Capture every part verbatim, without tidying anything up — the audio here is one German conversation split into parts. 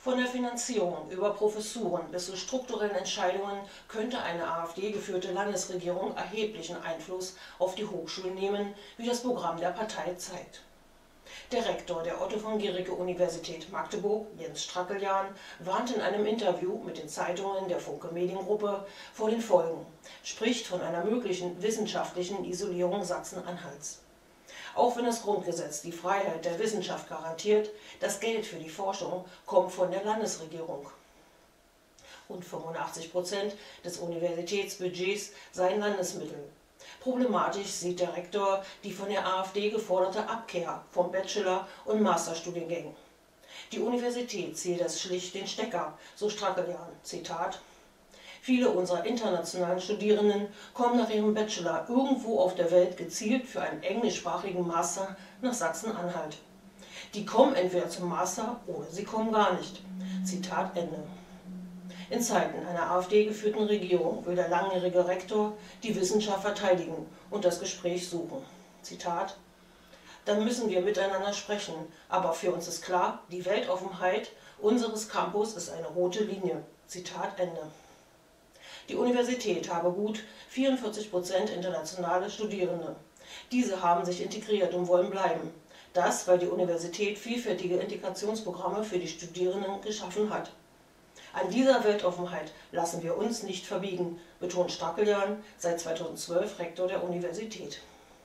Von der Finanzierung über Professuren bis zu strukturellen Entscheidungen könnte eine AfD-geführte Landesregierung erheblichen Einfluss auf die Hochschulen nehmen, wie das Programm der Partei zeigt. Der Rektor der Otto von Guericke Universität Magdeburg, Jens Strackelian, warnt in einem Interview mit den Zeitungen der Funke Mediengruppe vor den Folgen, spricht von einer möglichen wissenschaftlichen Isolierung Sachsen-Anhalts. Auch wenn das Grundgesetz die Freiheit der Wissenschaft garantiert, das Geld für die Forschung kommt von der Landesregierung. Rund fünfundachtzig Prozent des Universitätsbudgets seien Landesmittel. Problematisch sieht der Rektor die von der AfD geforderte Abkehr vom Bachelor- und Masterstudiengängen. Die Universität ziehe das schlicht den Stecker, so Strackelian, Zitat: Viele unserer internationalen Studierenden kommen nach ihrem Bachelor irgendwo auf der Welt gezielt für einen englischsprachigen Master nach Sachsen-Anhalt. Die kommen entweder zum Master oder sie kommen gar nicht. Zitat Ende. In Zeiten einer AfD-geführten Regierung will der langjährige Rektor die Wissenschaft verteidigen und das Gespräch suchen. Zitat: Dann müssen wir miteinander sprechen, aber für uns ist klar, die Weltoffenheit unseres Campus ist eine rote Linie. Zitat Ende. Die Universität habe gut vierundvierzig Prozent internationale Studierende. Diese haben sich integriert und wollen bleiben. Das, weil die Universität vielfältige Integrationsprogramme für die Studierenden geschaffen hat. An dieser Weltoffenheit lassen wir uns nicht verbiegen, betont Strackelian, seit zweitausendzwölf Rektor der Universität.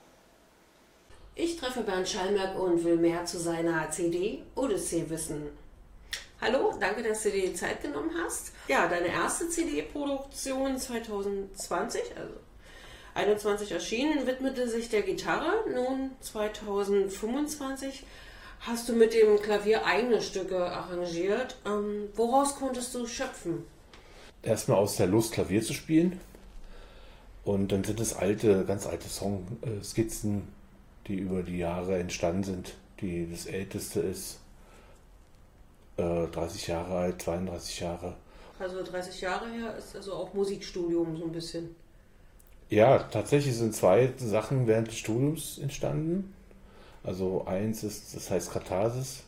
Ich treffe Bernd Schalmerk und will mehr zu seiner C D Odyssee wissen. Hallo, danke, dass du dir die Zeit genommen hast. Ja, deine erste C D-Produktion zweitausendzwanzig, also einundzwanzig erschienen, widmete sich der Gitarre. Nun zweitausendfünfundzwanzig hast du mit dem Klavier eigene Stücke arrangiert. Ähm, woraus konntest du schöpfen? Erstmal aus der Lust, Klavier zu spielen. Und dann sind es alte, ganz alte Songskizzen, die über die Jahre entstanden sind. Die, das älteste ist äh, dreißig Jahre alt, zweiunddreißig Jahre. Also dreißig Jahre her ist also auch Musikstudium so ein bisschen. Ja, tatsächlich sind zwei Sachen während des Studiums entstanden. Also eins ist, das heißt Katharsis.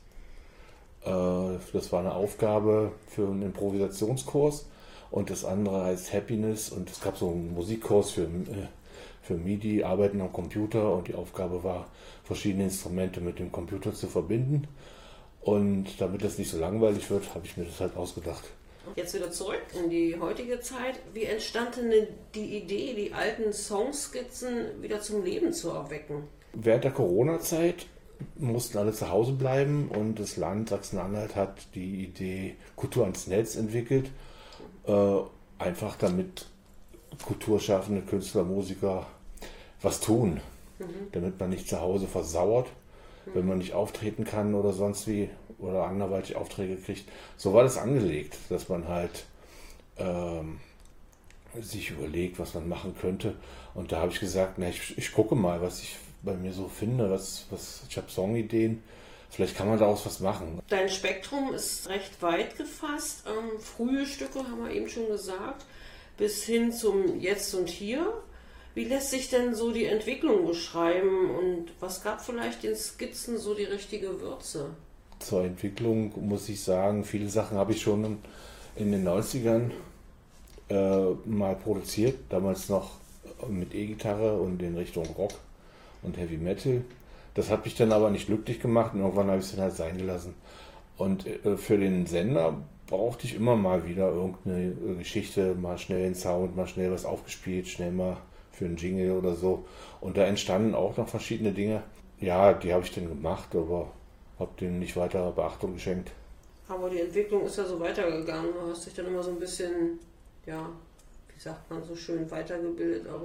Das war eine Aufgabe für einen Improvisationskurs. Und das andere heißt Happiness. Und es gab so einen Musikkurs für, für MIDI, Arbeiten am Computer. Und die Aufgabe war, verschiedene Instrumente mit dem Computer zu verbinden. Und damit das nicht so langweilig wird, habe ich mir das halt ausgedacht. Jetzt wieder zurück in die heutige Zeit. Wie entstand denn die Idee, die alten Songskizzen wieder zum Leben zu erwecken? Während der Corona-Zeit mussten alle zu Hause bleiben und das Land Sachsen-Anhalt hat die Idee Kultur ans Netz entwickelt. Äh, einfach damit kulturschaffende Künstler, Musiker was tun, mhm. damit man nicht zu Hause versauert, mhm. wenn man nicht auftreten kann oder sonst wie oder anderweitig Aufträge kriegt. So war das angelegt, dass man halt ähm, sich überlegt, was man machen könnte. Und da habe ich gesagt, na, ich, ich gucke mal, was ich bei mir so finde, was, was ich habe Songideen, vielleicht kann man daraus was machen. Dein Spektrum ist recht weit gefasst, ähm, frühe Stücke haben wir eben schon gesagt, bis hin zum Jetzt und Hier. Wie lässt sich denn so die Entwicklung beschreiben und was gab vielleicht den Skizzen so die richtige Würze? Zur Entwicklung muss ich sagen, viele Sachen habe ich schon in den neunzigern äh, mal produziert, damals noch mit E-Gitarre und in Richtung Rock und Heavy Metal. Das hat mich dann aber nicht glücklich gemacht und irgendwann habe ich es dann halt sein gelassen. Und äh, für den Sender brauchte ich immer mal wieder irgendeine Geschichte, mal schnell einen Sound, mal schnell was aufgespielt, schnell mal für einen Jingle oder so. Und da entstanden auch noch verschiedene Dinge. Ja, die habe ich dann gemacht, aber habe denen nicht weiter Beachtung geschenkt. Aber die Entwicklung ist ja so weitergegangen. Du hast dich dann immer so ein bisschen, ja, wie sagt man so schön, weitergebildet. Aber